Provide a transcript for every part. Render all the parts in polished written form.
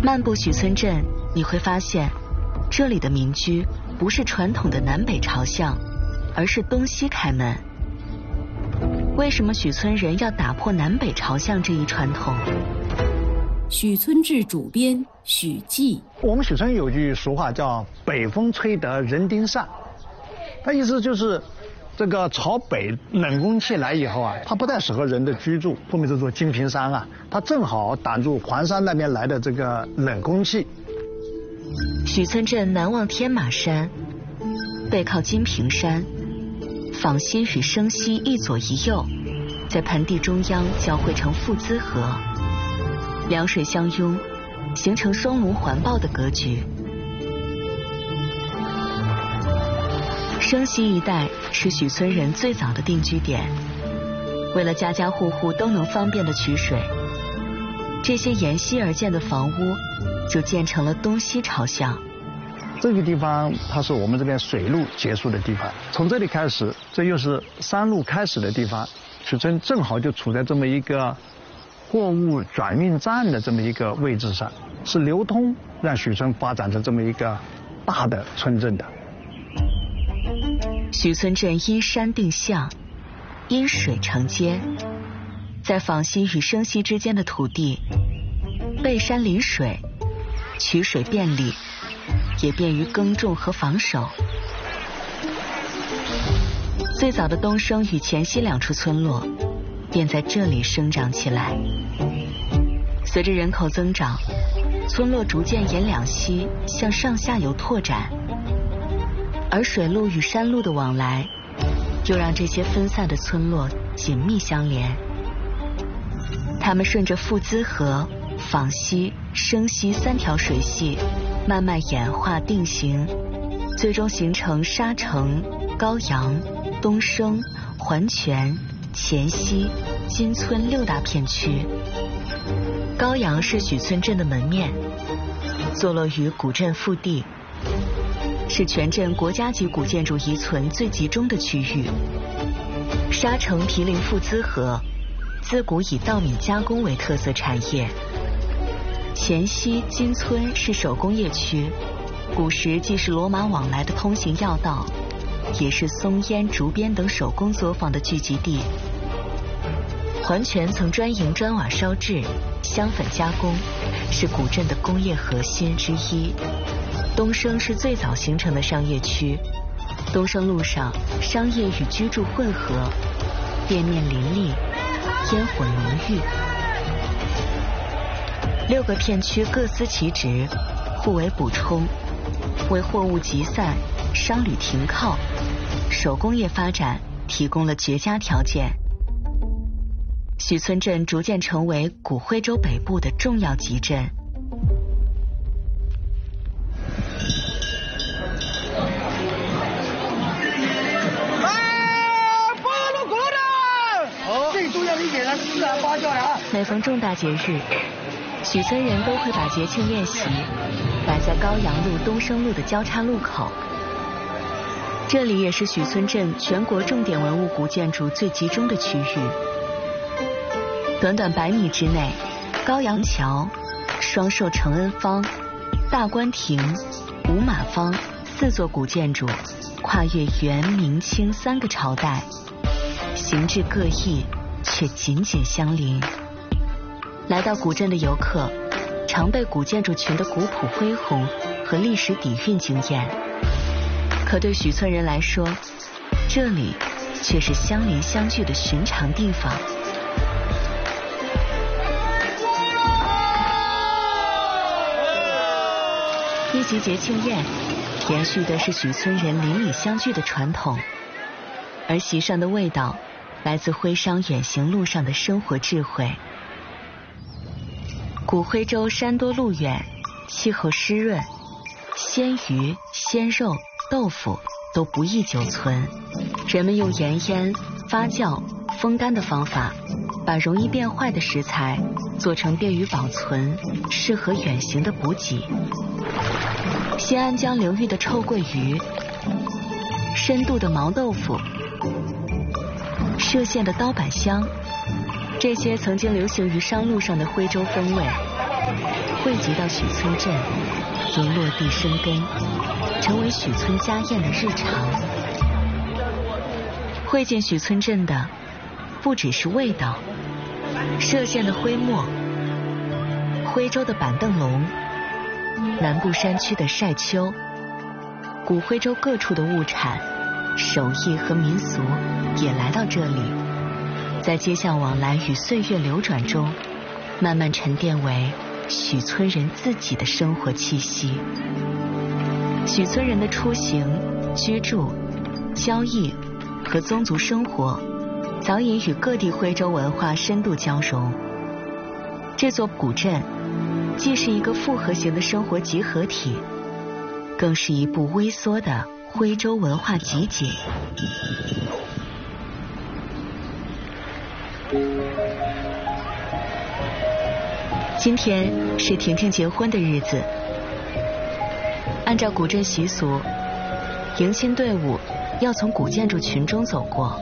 漫步许村镇，你会发现，这里的民居不是传统的南北朝向，而是东西开门。为什么许村人要打破南北朝向这一传统？ 许村志主编许继。 我们许村有句俗话叫“北风吹得人丁扇”，它意思就是这个朝北冷空气来以后啊，它不太适合人的居住。后面这座金屏山啊，它正好挡住环山那边来的这个冷空气。 许村镇南望天马山，背靠金屏山，坊西与生西一左一右，在盆地中央交汇成父资河，两水相拥，形成双龙环抱的格局。生西一带是许村人最早的定居点，为了家家户户都能方便的取水，这些沿溪而建的房屋就建成了东西朝向。 这个地方它是我们这边水路结束的地方，从这里开始，这又是山路开始的地方。许村正好就处在这么一个货物转运站的这么一个位置上，是流通让许村发展成这么一个大的村镇的。 许村镇因山定向，因水成街，在坊西与生西之间的土地，背山临水，取水便利，也便于耕种和防守。最早的东生与黔西两处村落便在这里生长起来。随着人口增长，村落逐渐沿两溪向上下游拓展，而水路与山路的往来又让这些分散的村落紧密相连。他们顺着父资河、坊西、生西三条水系慢慢演化定型，最终形成沙城、高阳、东生、环泉、黔西、金村6大片区。高阳是许村镇的门面，坐落于古镇腹地，是全镇国家级古建筑遗存最集中的区域。沙城毗邻父资河，自古以稻米加工为特色产业。黔西、金村是手工业区，古时既是骡马往来的通行要道，也是松烟、竹编等手工作坊的聚集地。环泉曾专营砖瓦烧制、香粉加工，是古镇的工业核心之一。东生是最早形成的商业区，东生路上商业与居住混合，店面林立，烟火浓郁。6个片区各司其职，互为补充，为货物集散、商旅停靠、手工业发展提供了绝佳条件。许村镇逐渐成为古徽州北部的重要集镇。 最重要的一点呢是自然发酵呀。 每逢重大节日，许村人都会把节庆宴席摆在高阳路、东生路的交叉路口。这里也是许村镇全国重点文物古建筑最集中的区域。短短100米之内，高阳桥、双寿承恩坊、大观亭、五马坊4座古建筑，跨越元、明、清3个朝代，形制各异，却紧紧相邻。来到古镇的游客，常被古建筑群的古朴恢宏和历史底蕴惊艳。可对许村人来说，这里却是相邻相聚的寻常地方。一席节庆宴延续的是许村人邻里相聚的传统，而席上的味道来自徽商远行路上的生活智慧。古徽州山多路远，气候湿润，鲜鱼、鲜肉、豆腐都不易久存。人们用盐腌、发酵、风干的方法，把容易变坏的食材做成便于保存、适合远行的补给。新安江流域的臭鳜鱼，深度的毛豆腐，歙县的刀板香，这些曾经流行于商路上的徽州风味， 汇集到许村镇，并落地生根，成为许村家宴的日常。会进许村镇的不只是味道，歙县的徽墨、徽州的板凳龙、南部山区的晒秋，古徽州各处的物产、手艺和民俗也来到这里，在街巷往来与岁月流转中，慢慢沉淀为许村人自己的生活气息。许村人的出行、居住、交易和宗族生活早已与各地徽州文化深度交融。这座古镇既是一个复合型的生活集合体，更是一部微缩的徽州文化集锦。今天是婷婷结婚的日子，按照古镇习俗，迎亲队伍要从古建筑群中走过。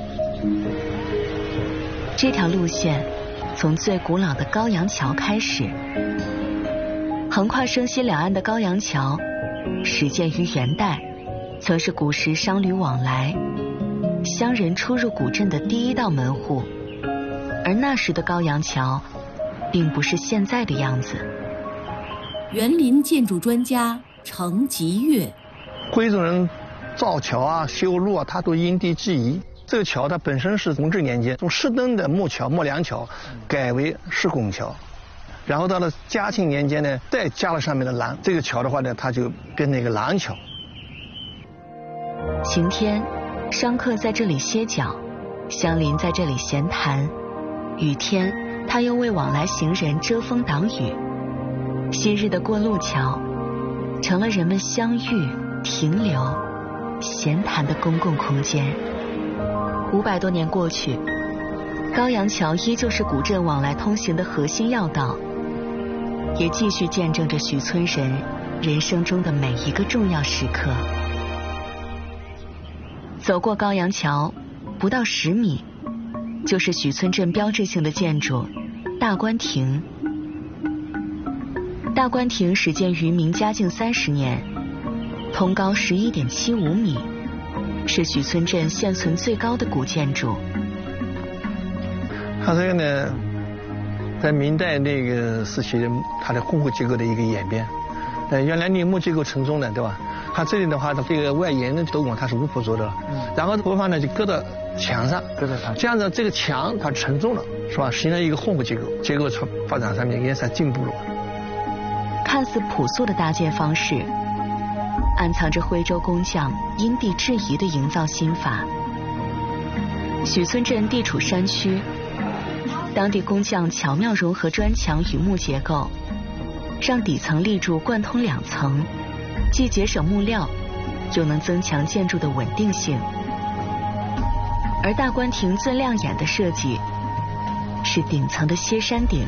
这条路线从最古老的高阳桥开始，横跨生西两岸的高阳桥始建于元代，曾是古时商旅往来、乡人出入古镇的第一道门户。而那时的高阳桥并不是现在的样子。 园林建筑专家程吉岳， 徽州人造桥啊、修路啊，它都因地制宜。这个桥它本身是弘治年间从石墩的木桥、木梁桥改为石拱桥，然后到了嘉庆年间呢，再加了上面的廊。这个桥的话呢，它就变成一个廊桥。 晴天，商客在这里歇脚，乡邻在这里闲谈；雨天，它又为往来行人遮风挡雨。昔日的过路桥成了人们相遇、停留、闲谈的公共空间。500多年过去，高阳桥依旧是古镇往来通行的核心要道，也继续见证着许村人人生中的每一个重要时刻。走过高阳桥不到10米，就是许村镇标志性的建筑大观亭。大观亭始建于明嘉靖30年，通高11.75米，是许村镇现存最高的古建筑。 它这个呢，在明代那个时期，它的混合结构的一个演变。原来立木结构承重的，对吧？它这里的话，它这个外沿的斗拱它是无谱做的，然后头发呢就搁到墙上，这样子这个墙它承重了，是吧？形成一个混合结构，结构发展上面也是进步了。 看似朴素的搭建方式，暗藏着徽州工匠因地制宜的营造心法。许村镇地处山区，当地工匠巧妙融合砖墙与木结构，让底层立柱贯通2层，既节省木料，又能增强建筑的稳定性。而大观亭最亮眼的设计是顶层的歇山顶。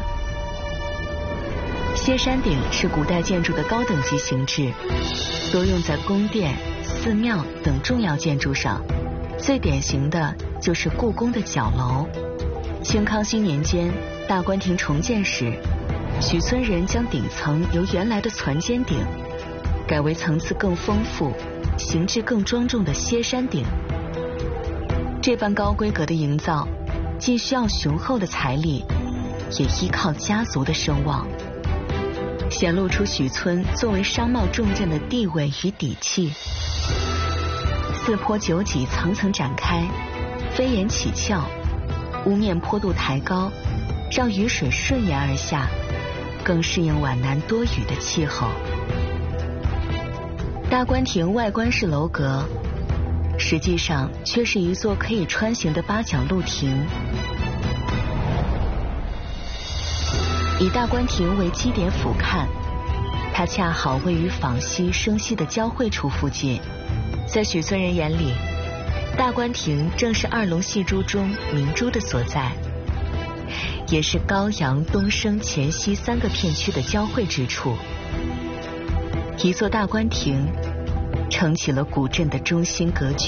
歇山顶是古代建筑的高等级形制，多用在宫殿、寺庙等重要建筑上。最典型的就是故宫的角楼。清康熙年间，大观亭重建时，许村人将顶层由原来的攒尖顶改为层次更丰富、形制更庄重的歇山顶。这般高规格的营造，既需要雄厚的财力，也依靠家族的声望，显露出许村作为商贸重镇的地位与底气。4坡9脊层层展开，飞檐起翘，屋面坡度抬高，让雨水顺延而下，更适应皖南多雨的气候。大观亭外观是楼阁，实际上却是一座可以穿行的8角露亭。以大观亭为基点俯瞰，它恰好位于坊西、生西的交汇处附近。在许村人眼里，大观亭正是2龙戏珠中明珠的所在，也是高阳、东升、黔西3个片区的交汇之处。一座大观亭撑起了古镇的中心格局。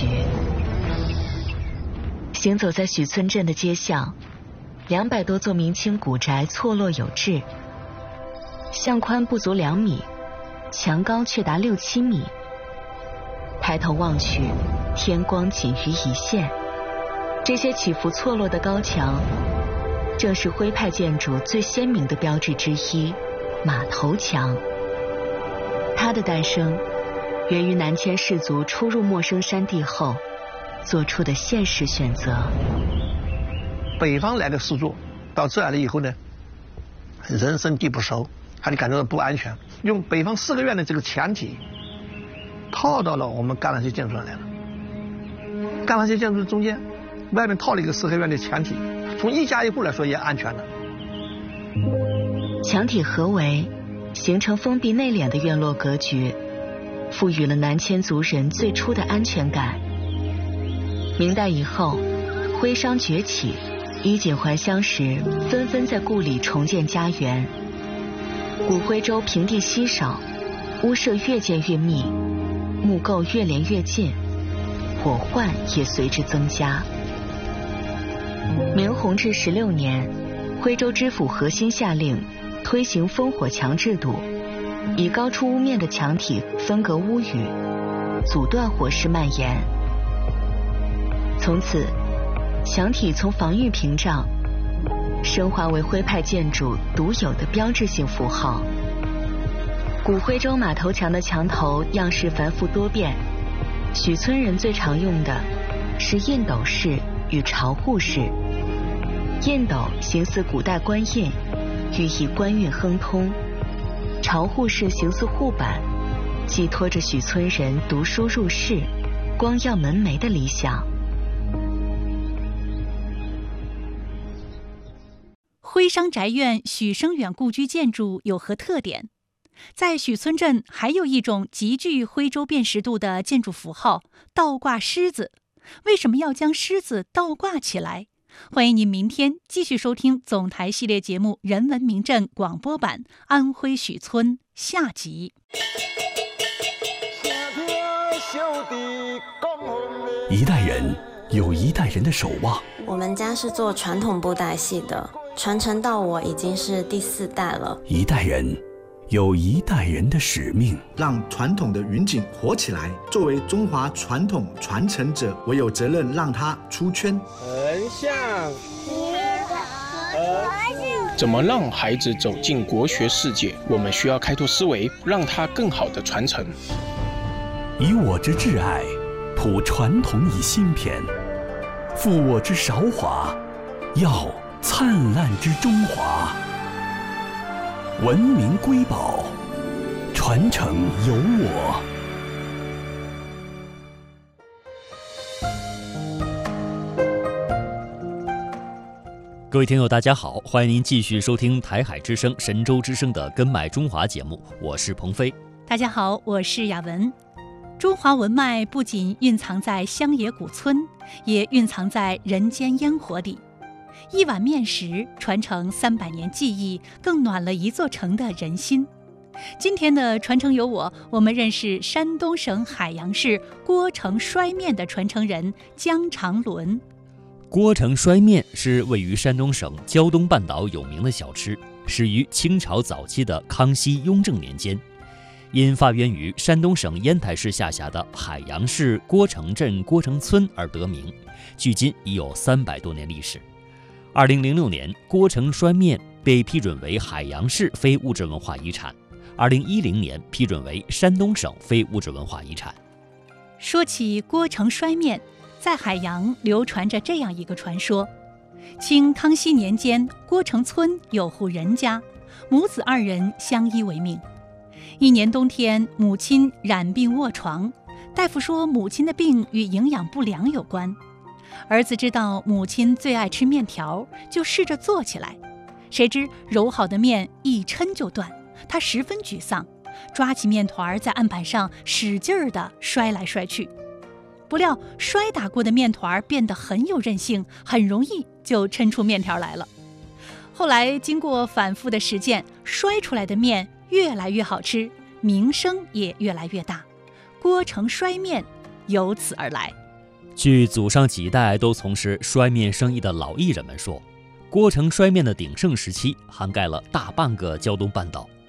行走在许村镇的街巷，200多座明清古宅错落有致， 巷宽不足2米，墙高却达6、7米。抬头望去，天光仅于一线。这些起伏错落的高墙，正是徽派建筑最鲜明的标志之一——马头墙。它的诞生源于南迁士族出入陌生山地后做出的现实选择。 北方来的士族到这来了以后呢，人生地不熟，他就感觉到不安全，用北方4个院的这个墙体套到了我们赣南街建筑上来了。赣南街建筑中间外面套了一个4合院的墙体，从一家一户来说也安全的。 墙体合围，形成封闭内敛的院落格局，赋予了南迁族人最初的安全感。明代以后，徽商崛起，衣锦还乡时，纷纷在故里重建家园。古徽州平地稀少，屋舍越建越密，木构越连越近，火患也随之增加。明弘治16年，徽州知府何兴下令推行烽火墙制度，以高出屋面的墙体分隔屋宇，阻断火势蔓延。从此，墙体从防御屏障升华为徽派建筑独有的标志性符号。古徽州马头墙的墙头样式繁复多变，许村人最常用的是印斗式与朝户式。印斗形似古代官印，寓意官运亨通；朝户式形似户板，寄托着许村人读书入仕、光耀门楣的理想。 徽商宅院许生远故居建筑有何特点？在许村镇还有一种极具徽州辨识度的建筑符号——倒挂狮子。为什么要将狮子倒挂起来？欢迎您明天继续收听总台系列节目《人文名镇》广播版《安徽许村》下集。 一代人有一代人的守望。 我们家是做传统布袋戏的，传承到我已经是第4代了。 一代人有一代人的使命， 让传统的云锦活起来。作为中华传统传承者，我有责任让它出圈。 横向怎么让孩子走进国学世界？我们需要开拓思维，让它更好的传承。 以我之挚爱，谱传统以新篇；负我之韶华，耀灿烂之中华。文明瑰宝，传承由我。 各位听友大家好，欢迎您继续收听台海之声、神州之声的根脉中华节目，我是鹏飞。 大家好，我是雅文。中华文脉不仅蕴藏在乡野古村，也蕴藏在人间烟火里。一碗面食传承300年记忆，更暖了一座城的人心。今天的传承有我们认识山东省海阳市郭城摔面的传承人姜长伦。 郭城摔面是位于山东省胶东半岛有名的小吃，始于清朝早期的康熙、雍正年间，因发源于山东省烟台市下辖的海阳市郭城镇郭城村而得名，距今已有300多年历史。2006年，郭城摔面被批准为海阳市非物质文化遗产，2010年批准为山东省非物质文化遗产。 说起郭城摔面，在海阳流传着这样一个传说：清康熙年间，郭城村有户人家，母子2人相依为命。一年冬天，母亲染病卧床，大夫说母亲的病与营养不良有关。儿子知道母亲最爱吃面条，就试着做起来，谁知揉好的面一抻就断，他十分沮丧，抓起面团在案板上使劲地摔来摔去。不料摔打过的面团变得很有韧性，很容易就抻出面条来了。后来经过反复的实践，摔出来的面越来越好吃，名声也越来越大，郭城摔面由此而来。 据祖上几代都从事摔面生意的老艺人们说，郭城摔面的鼎盛时期涵盖了大半个胶东半岛，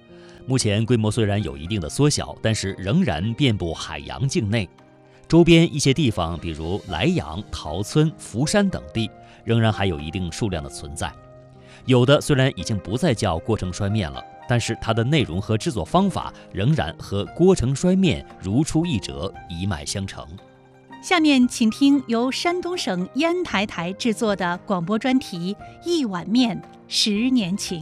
目前规模虽然有一定的缩小，但是仍然遍布海洋境内。周边一些地方，比如莱阳、陶村、福山等地，仍然还有一定数量的存在。有的虽然已经不再叫锅城摔面了，但是它的内容和制作方法仍然和锅城摔面如出一辙，一脉相承。 下面请听由山东省烟台台制作的广播专题《一碗面10年情》。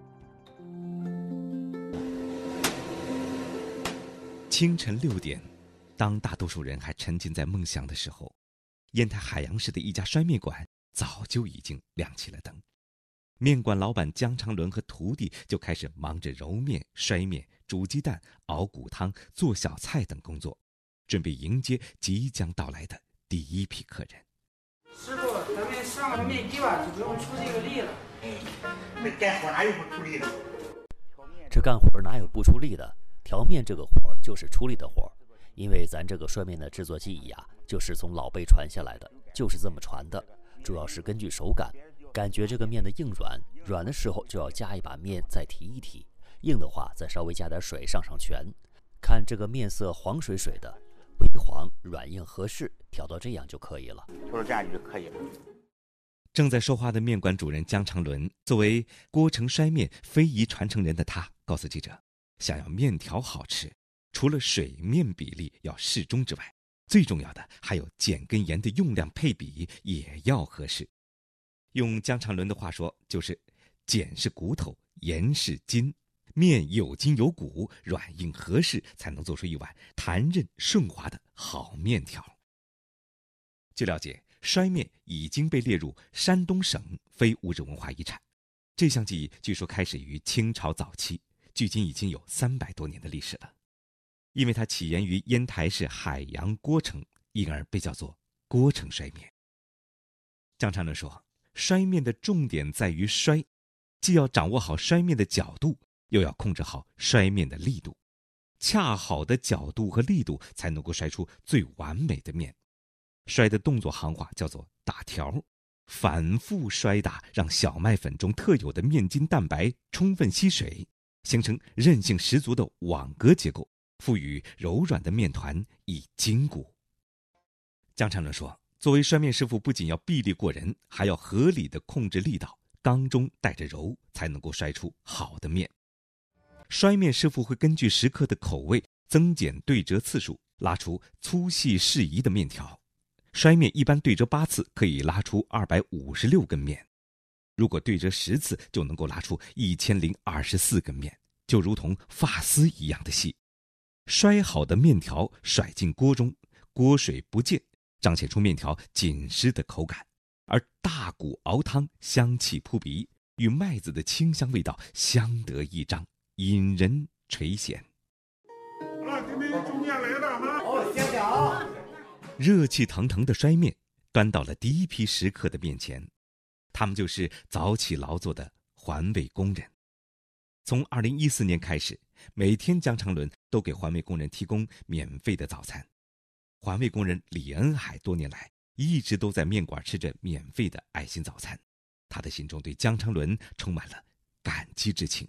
清晨6点，当大多数人还沉浸在梦想的时候，烟台海洋市的一家摔面馆早就已经亮起了灯。面馆老板姜长伦和徒弟就开始忙着揉面、摔面、煮鸡蛋、熬骨汤、做小菜等工作，准备迎接即将到来的第一批客人。 师傅，咱们上了面机吧，就不用出这个力了。 这干活哪有不出力的？ 这干活哪有不出力的？调面这个活就是出力的活，因为咱这个摔面的制作技艺啊，就是从老辈传下来的，就是这么传的，主要是根据手感，感觉这个面的硬软，软的时候就要加一把面再提一提，硬的话再稍微加点水上全，看这个面色黄水水的，微黄软硬合适，调到这样就可以了。 调到这样就可以了。 正在说话的面馆主人姜长伦，作为锅城摔面非遗传承人的他，告诉记者，想要面条好吃，除了水面比例要适中之外，最重要的还有碱跟盐的用量配比也要合适。用姜长伦的话说，就是碱是骨头，盐是筋，面有筋有骨，软硬合适，才能做出一碗弹韧顺滑的好面条。据了解，摔面已经被列入山东省非物质文化遗产。这项技艺据说开始于清朝早期，距今已经有300多年的历史了。因为它起源于烟台市海洋锅城，因而被叫做锅城摔面。姜长伦说，摔面的重点在于摔，既要掌握好摔面的角度，又要控制好摔面的力度，恰好的角度和力度才能够摔出最完美的面。摔的动作行话叫做打条，反复摔打，让小麦粉中特有的面筋蛋白充分吸水，形成韧性十足的网格结构，赋予柔软的面团以筋骨。姜长伦说，作为摔面师傅，不仅要臂力过人，还要合理的控制力道，刚中带着柔，才能够摔出好的面。摔面师傅会根据食客的口味增减对折次数，拉出粗细适宜的面条。摔面一般对折8次可以拉出256根面，如果对折10次就能够拉出1024根面，就如同发丝一样的细。摔好的面条甩进锅中，锅水不溅，彰显出面条紧实的口感，而大骨熬汤香气扑鼻，与麦子的清香味道相得益彰，引人垂涎。 今天中间来了哈，谢谢啊。 热气腾腾的摔面端到了第一批食客的面前，他们就是早起劳作的环卫工人。从2014年开始，每天姜长伦都给环卫工人提供免费的早餐。环卫工人李恩海多年来一直都在面馆吃着免费的爱心早餐，他的心中对姜长伦充满了感激之情。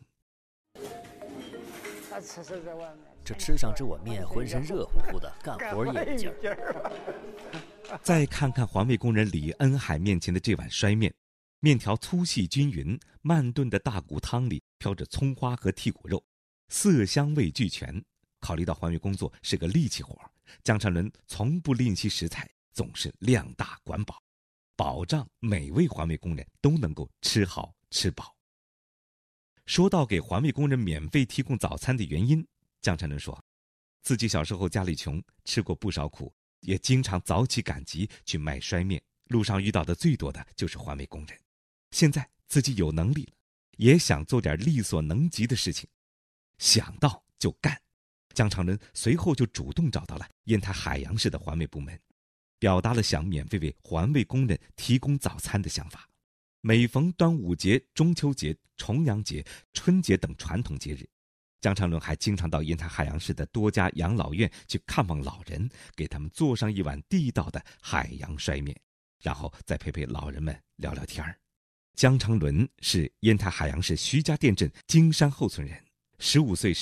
这吃上这碗面，浑身热乎乎的，干活也有劲儿。 再看看环卫工人李恩海面前的这碗摔面，面条粗细均匀，慢炖的大骨汤里飘着葱花和剔骨肉，色香味俱全。考虑到环卫工作是个力气活，姜长伦从不吝惜食材，总是量大管饱，保障每位环卫工人都能够吃好吃饱。说到给环卫工人免费提供早餐的原因，姜长伦说，自己小时候家里穷，吃过不少苦，也经常早起赶集去卖摔面，路上遇到的最多的就是环卫工人。现在自己有能力了，也想做点力所能及的事情，想到就干。姜长伦随后就主动找到了烟台海洋市的环卫部门，表达了想免费为环卫工人提供早餐的想法。每逢端午节、中秋节、重阳节、春节等传统节日，姜长伦还经常到烟台海洋市的多家养老院去看望老人，给他们做上一碗地道的海洋摔面，然后再陪陪老人们聊聊天儿。姜长伦是烟台海洋市徐家店镇金山后村人，15岁时